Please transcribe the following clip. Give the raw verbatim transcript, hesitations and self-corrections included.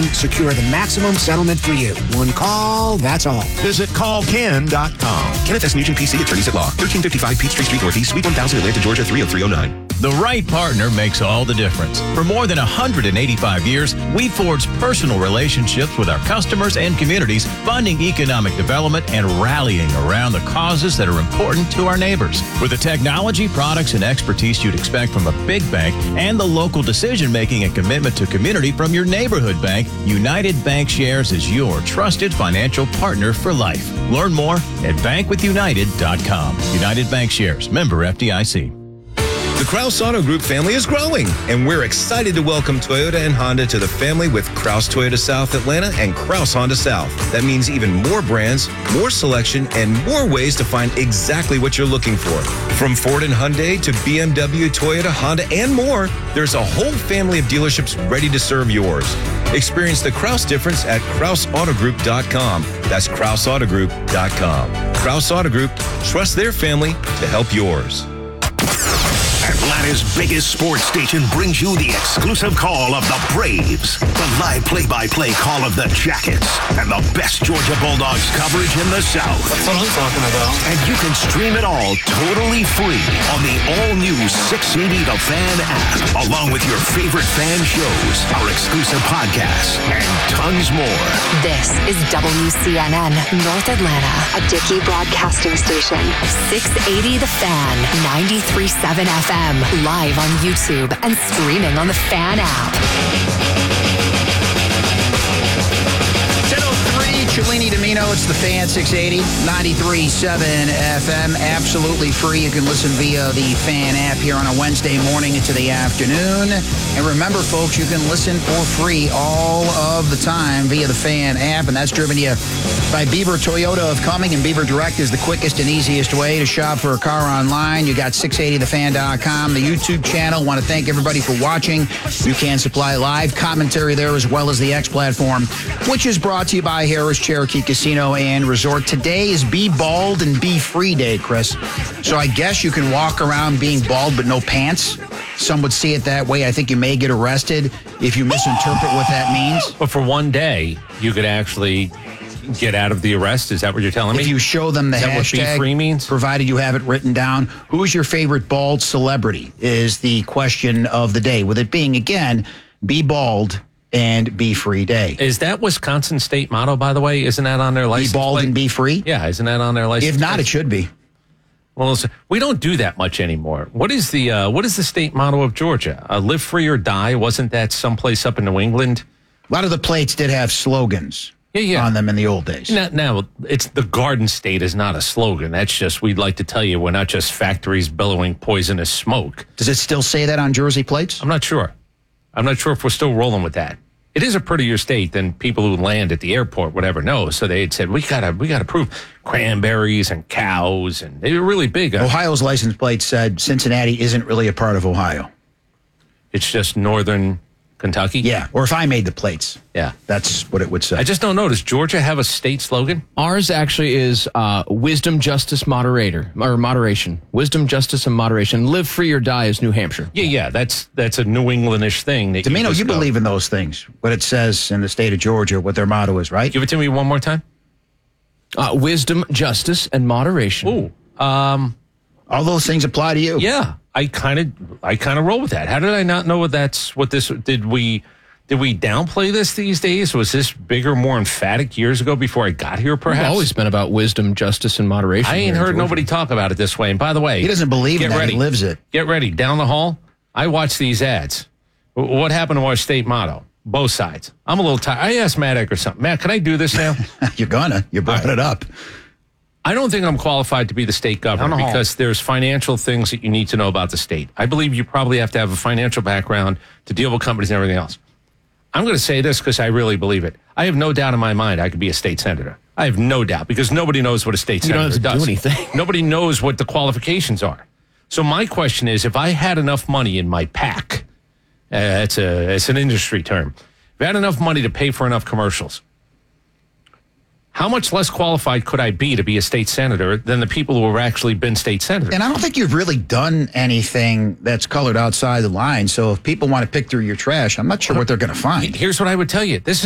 secure the maximum settlement for you. One call, that's all. Visit call ken dot com. Kenneth S. Nugent, P C, attorneys at law. thirteen fifty-five Peachtree Street Northeast, Suite one thousand, Atlanta, Georgia, three oh three oh nine. The right partner makes all the difference. For more than one hundred eighty-five years, we forged personal relationships with our customers and communities, funding economic development and rallying around the causes that are important to our neighbors. With the technology, products, and expertise you'd expect from a big bank and the local decision-making and commitment to community from your neighborhood bank, United Bankshares is your trusted financial partner for life. Learn more at bank with united dot com. United Bankshares, member F D I C. The Kraus Auto Group family is growing, and we're excited to welcome Toyota and Honda to the family with Kraus Toyota South Atlanta and Kraus Honda South. That means even more brands, more selection, and more ways to find exactly what you're looking for. From Ford and Hyundai to B M W, Toyota, Honda, and more, there's a whole family of dealerships ready to serve yours. Experience the Kraus difference at kraus auto group dot com. That's kraus auto group dot com. Kraus Auto Group, trust their family to help yours. Atlanta's biggest sports station brings you the exclusive call of the Braves, the live play-by-play call of the Jackets, and the best Georgia Bulldogs coverage in the South. That's what I'm talking about. And you can stream it all totally free on the all-new six eighty The Fan app, along with your favorite fan shows, our exclusive podcasts, and tons more. This is W C N N North Atlanta, a Dickey broadcasting station. six eighty The Fan, ninety-three point seven F M, live on YouTube and streaming on the Fan app. ten oh three, Cellini Domino, it's the Fan, six eighty, ninety-three point seven F M, absolutely free. You can listen via the Fan app here on a Wednesday morning into the afternoon. And remember, folks, you can listen for free all of the time via the Fan app, and that's driven to you by Beaver Toyota of Cumming, and Beaver Direct is the quickest and easiest way to shop for a car online. You got six eighty the fan dot com, the YouTube channel. Want to thank everybody for watching. You can supply live commentary there as well as the X platform, which is brought to you by Harris Cherokee Casino and Resort. Today is Be Bald and Be Free Day, Chris. So I guess you can walk around being bald but no pants. Some would see it that way. I think you may get arrested if you misinterpret what that means. But for one day, you could actually get out of the arrest. Is that what you're telling me? If you show them the is that hashtag, what be free means? Provided you have it written down. Who is your favorite bald celebrity is the question of the day. With it being, again, Be Bald and Be Free Day. Is that Wisconsin state motto, by the way? Isn't that on their license Be bald plate? and be free? Yeah, isn't that on their license If not, plate? it should be. Well, listen, we don't do that much anymore. What is the uh, what is the state motto of Georgia? Uh, live free or die? Wasn't that someplace up in New England? A lot of the plates did have slogans yeah, yeah. on them in the old days. Now, now, it's the Garden State is not a slogan. That's just, we'd like to tell you we're not just factories billowing poisonous smoke. Does it still say that on Jersey plates? I'm not sure. I'm not sure if we're still rolling with that. It is a prettier state than people who land at the airport would ever know. So they had said, we gotta, we gotta prove cranberries and cows, and they were really big. Ohio's license plate said Cincinnati isn't really a part of Ohio. It's just northern Kentucky? Yeah, or if I made the plates. Yeah. That's what it would say. I just don't know. Does Georgia have a state slogan? Ours actually is uh, wisdom, justice, moderator, or moderation. Wisdom, justice, and moderation. Live free or die is New Hampshire. Yeah, yeah. That's that's a New Englandish thing. That Domino, you, you know. believe in those things. What it says in the state of Georgia, what their motto is, right? Give it to me one more time. Uh, wisdom, justice, and moderation. Ooh. Um, All those things apply to you. Yeah. I kind of, I kind of roll with that. How did I not know what that's what this? Did we, did we downplay this these days? Was this bigger, more emphatic years ago before I got here? Perhaps It's always been about wisdom, justice, and moderation. I ain't heard nobody talk about it this way. And by the way, he doesn't believe in that. Ready. He lives it. Get ready. Down the hall, I watch these ads. What happened to our state motto? Both sides. I'm a little tired. I asked Matt Ecker something. Matt, can I do this now? You're gonna. You brought right. it up. I don't think I'm qualified to be the state governor because there's financial things that you need to know about the state. I believe you probably have to have a financial background to deal with companies and everything else. I'm going to say this because I really believe it. I have no doubt in my mind I could be a state senator. I have no doubt because nobody knows what a state you senator don't have to does. do anything. Nobody knows what the qualifications are. So my question is, if I had enough money in my PAC, uh, it's a it's an industry term, if I had enough money to pay for enough commercials, how much less qualified could I be to be a state senator than the people who have actually been state senators? And I don't think you've really done anything that's colored outside the line. So if people want to pick through your trash, I'm not sure what they're going to find. Here's what I would tell you. This